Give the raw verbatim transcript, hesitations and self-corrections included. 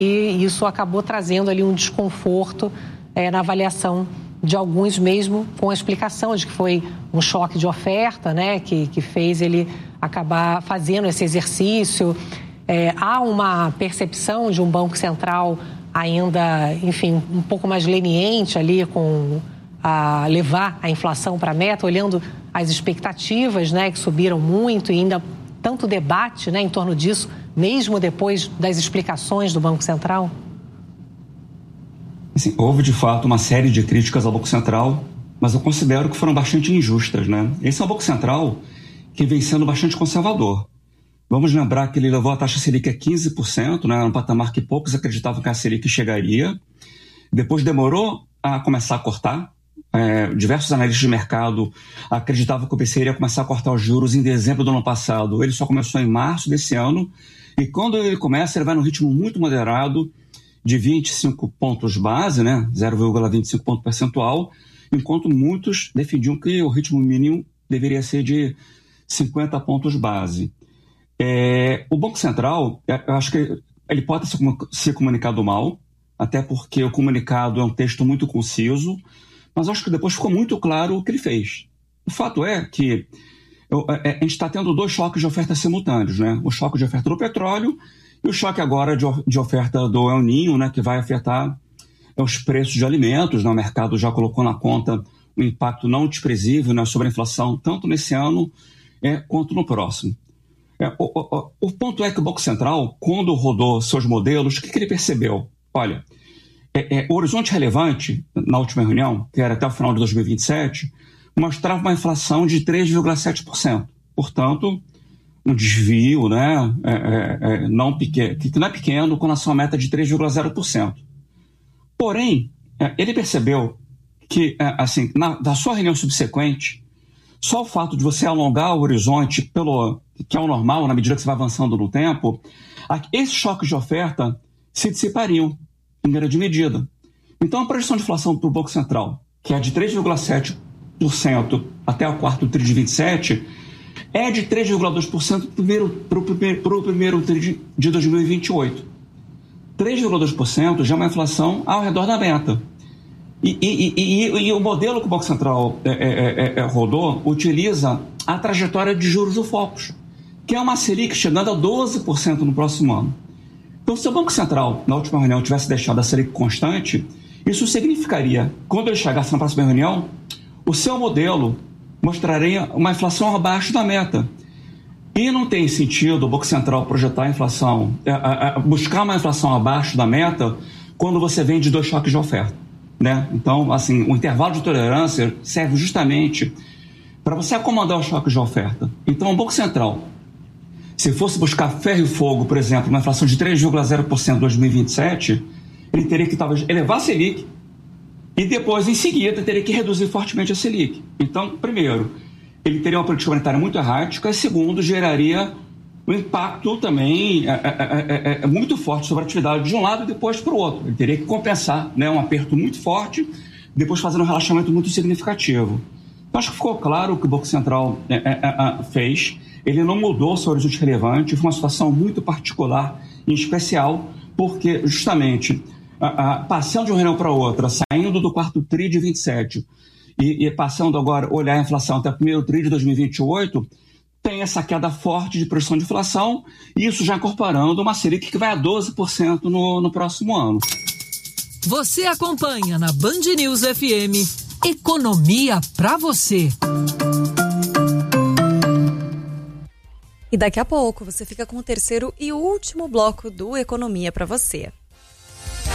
e isso acabou trazendo ali um desconforto é, na avaliação de alguns, mesmo com a explicação de que foi um choque de oferta, né, que, que fez ele acabar fazendo esse exercício. É, há uma percepção de um Banco Central ainda, enfim, um pouco mais leniente ali com a levar a inflação para a meta, olhando as expectativas, né, que subiram muito e ainda tanto debate, né, em torno disso, mesmo depois das explicações do Banco Central? Assim, houve, de fato, uma série de críticas ao Banco Central, mas eu considero que foram bastante injustas, né? Esse é um Banco Central que vem sendo bastante conservador. Vamos lembrar que ele levou a taxa Selic a quinze por cento, né? Um patamar que poucos acreditavam que a Selic chegaria. Depois demorou a começar a cortar. É, diversos analistas de mercado acreditavam que o B C iria começar a cortar os juros em dezembro do ano passado. Ele só começou em março desse ano. E quando ele começa, ele vai num ritmo muito moderado, de vinte e cinco pontos base, né, zero vírgula vinte e cinco ponto percentual, enquanto muitos defendiam que o ritmo mínimo deveria ser de cinquenta pontos base. É, o Banco Central, eu acho que ele pode ter se comunicado mal, até porque o comunicado é um texto muito conciso, mas acho que depois ficou muito claro o que ele fez. O fato é que eu, a, a gente está tendo dois choques de oferta simultâneos, né? O choque de oferta do petróleo e o choque agora de, de oferta do El Niño, né, que vai afetar os preços de alimentos, né? O mercado já colocou na conta um impacto não desprezível, né, sobre a inflação, tanto nesse ano é, quanto no próximo. É, o, o, o ponto é que o Banco Central, quando rodou seus modelos, o que, que ele percebeu? Olha, é, é, o horizonte relevante, na última reunião, que era até o final de dois mil e vinte e sete, mostrava uma inflação de três vírgula sete por cento. Portanto, um desvio, né, é, é, é, não pequeno, que não é pequeno com relação à meta de três vírgula zero por cento. Porém, é, ele percebeu que, é, assim, na, na sua reunião subsequente, só o fato de você alongar o horizonte, pelo, que é o normal, na medida que você vai avançando no tempo, esses choques de oferta se dissipariam em grande medida. Então, a projeção de inflação para o Banco Central, que é de três vírgula sete por cento até o quarto tri de vinte e sete, é de três vírgula dois por cento para o primeiro, pro primeiro tri de dois mil e vinte e oito. três vírgula dois por cento já é uma inflação ao redor da meta. E, e, e, e, e o modelo que o Banco Central é, é, é, rodou utiliza a trajetória de juros do Focus, que é uma Selic chegando a doze por cento no próximo ano. Então, se o Banco Central, na última reunião, tivesse deixado a Selic constante, isso significaria, quando ele chegasse na próxima reunião, o seu modelo mostraria uma inflação abaixo da meta. E não tem sentido o Banco Central projetar a inflação, a, a, buscar uma inflação abaixo da meta quando você vem de dois choques de oferta, né? Então, assim, o intervalo de tolerância serve justamente para você acomodar os choques de oferta. Então, o Banco Central, se fosse buscar ferro e fogo, por exemplo, uma inflação de três vírgula zero por cento em dois mil e vinte e sete, ele teria que talvez elevar a Selic e depois, em seguida, teria que reduzir fortemente a Selic. Então, primeiro, ele teria uma política monetária muito errática e, segundo, geraria um impacto também é, é, é, é muito forte sobre a atividade de um lado e depois para o outro. Ele teria que compensar, né, um aperto muito forte, depois fazendo um relaxamento muito significativo. Então, acho que ficou claro o que o Banco Central é, é, é, fez. Ele não mudou seu horizonte relevante, foi uma situação muito particular, em especial, porque justamente a, a, passando de uma reunião para outra, saindo do quarto tri de vinte e sete e, e passando agora a olhar a inflação até o primeiro tri de dois mil e vinte e oito, tem essa queda forte de pressão de inflação, e isso já incorporando uma Selic que vai a doze por cento no, no próximo ano. Você acompanha na Band News F M Economia para você. E daqui a pouco você fica com o terceiro e último bloco do Economia para você.